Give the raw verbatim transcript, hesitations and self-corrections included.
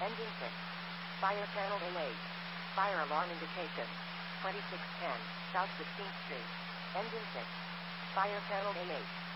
Engine six. Fire channel A eight. Fire alarm indication. twenty-six ten, South sixteenth Street. Engine six. Fire channel A eight.